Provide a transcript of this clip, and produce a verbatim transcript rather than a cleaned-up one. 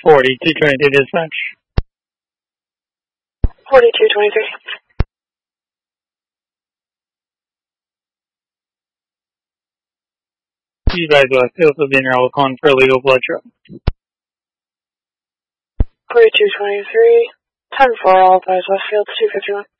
forty-two twenty-three dispatch. forty-two twenty-three. You guys are still being rolled on for illegal blood drop. forty-two twenty-three. ten four, all five Westfield, two fifty-one.